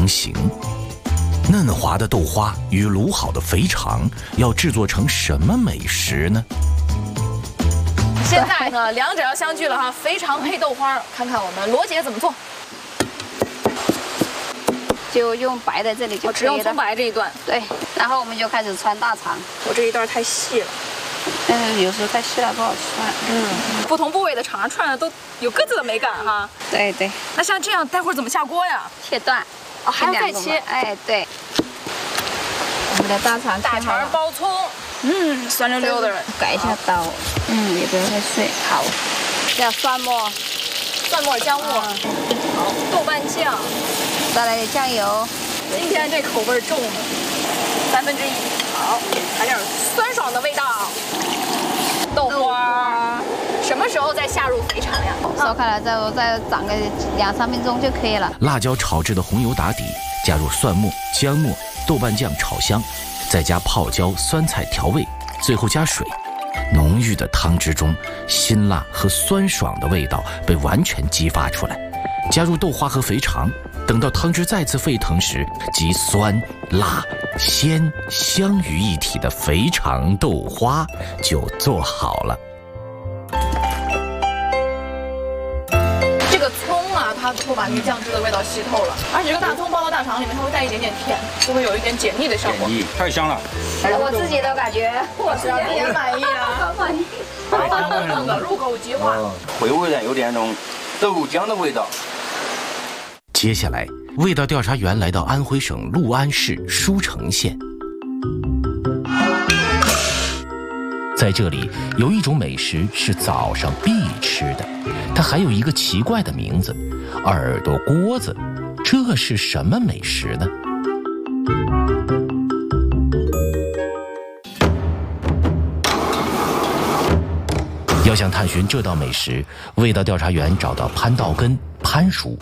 成型。嫩滑的豆花与卤好的肥肠要制作成什么美食呢？ 现在呢，两者要相聚了哈，肥肠配豆花，看看我们罗姐怎么做。 就用白的这里就可以了， 只用葱白这一段。 对，然后我们就开始穿大肠。 我这一段太细了， 有时候太细了不好穿。 不同部位的肠串的都有各自的美感哈。 对对。 那像这样，待会儿怎么下锅呀？ 切断。 哦，还要再切。 哎，对。我们的大肠大肠包葱，酸溜溜的。 改一下刀，也不要太碎。好，要蒜末， 姜末，好，豆瓣酱， 再来点酱油。 今天这口味重的1/3，好，来点酸爽的味道。豆花，什么时候再下入肥肠呀？ 烧开了之后再涨个2、3分钟就可以了。 辣椒炒制的红油打底，加入蒜末、姜末、豆瓣酱炒香，再加泡椒、酸菜调味，最后加水。浓郁的汤汁中，辛辣和酸爽的味道被完全激发出来。加入豆花和肥肠，等到汤汁再次沸腾时，集酸、辣、鲜、香于一体的肥肠豆花就做好了。 这个葱啊，它会把那个酱汁的味道吸透了，而且这个大葱包到大肠里面，它会带一点点甜，就会有一点解腻的效果。 太香了， 我自己都感觉， 我自己也满意啊， 好满意。 入口即化， 回味呢有点那种豆浆的味道。 接下来，味道调查员来到安徽省六安市舒城县，在这里有一种美食是早上必吃的，它还有一个奇怪的名字——耳朵锅子。这是什么美食呢？要想探寻这道美食，味道调查员找到潘道根潘叔。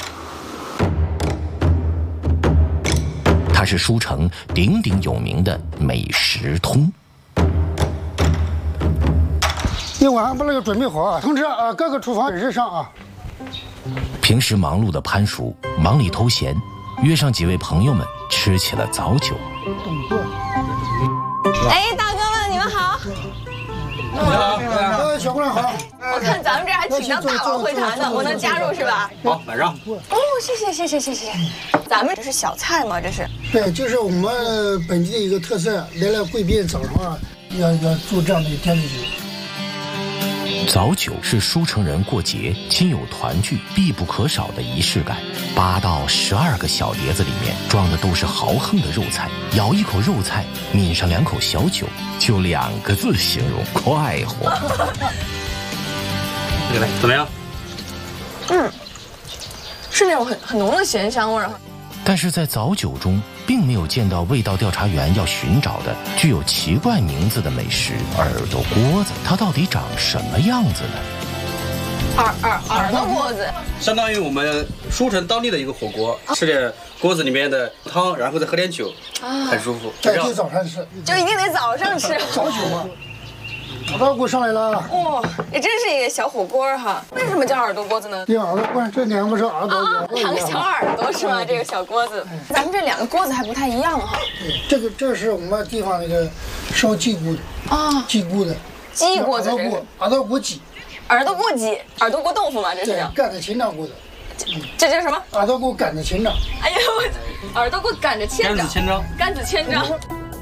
他是舒城鼎鼎有名的美食通。 一晚上把那个准备好啊，通知啊各个厨房人上啊。 平时忙碌的潘叔忙里偷闲，约上几位朋友们吃起了早酒。 哎，大哥们，你们好。 你好，小姑娘好。 我看咱们这还请到大碗会谈的，我能加入是吧？ 好，晚上。 哦，谢谢。咱们这是小菜吗？这是？ 对，就是我们本地的一个特色，来了贵宾早上啊，要做这样的天地酒。 早酒是舒城人过节亲友团聚必不可少的仪式感。8到12个小碟子里面装的都是豪横的肉菜，咬一口肉菜，抿上2口小酒，就2个字形容：快活。 来，怎么样？ 是那种很浓的咸香味儿。 但是在早酒中，并没有见到味道调查员要寻找的具有奇怪名字的美食——耳朵锅子。它到底长什么样子呢？ 耳朵锅子， 相当于我们舒城当地的一个火锅，吃点锅子里面的汤，然后再喝点酒，很舒服。 在地早上吃， 就一定得早上吃。 早酒啊。耳朵锅上来了。 哇，也真是一个小火锅哈。为什么叫耳朵锅子呢？ 对，耳朵锅，这2个是耳朵。 啊，2个小耳朵是吗？这个小锅子，咱们这2个锅子还不太一样哈。 对，这是我们地方那个烧鸡骨的啊，鸡骨的。 鸡锅子， 耳朵锅鸡。 耳朵锅鸡，耳朵锅豆腐嘛，这是。 干子清肠锅的。 这叫什么？ 耳朵锅干子清肠。 哎呀，耳朵锅赶着千张。甘子千张。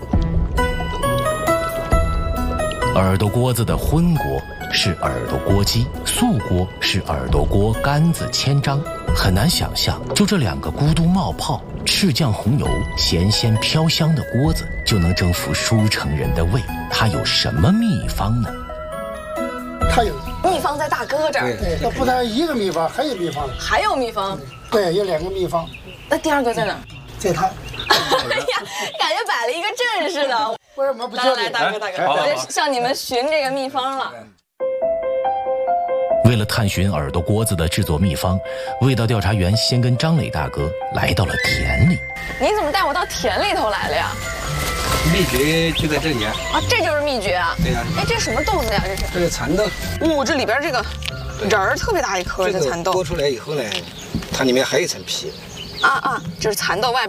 耳朵锅子的荤锅是耳朵锅鸡，素锅是耳朵锅干子千张。很难想象，就这2个咕嘟冒泡、赤酱红油、咸鲜飘香的锅子，就能征服舒城人的胃。它有什么秘方呢？ 它有秘方在大哥这儿。 对，它不但一个秘方，还有秘方。 还有秘方？ 对，有2个秘方。 那第2个在哪？ 在它。 哎呀，感觉摆了一个阵似的。 为什么不叫你？ 来，大哥，我就向你们寻这个秘方了。 为了探寻耳朵锅子的制作秘方，味道调查员先跟张磊大哥来到了田里。 你怎么带我到田里头来了呀？ 秘诀就在这里啊！ 这就是秘诀啊！ 对呀。 哎，这是什么豆子呀？这是？ 这是蚕豆。 这里边这个仁儿特别大一颗，这蚕豆。 剥出来以后呢，它里面还有一层皮。 这是蚕豆外边。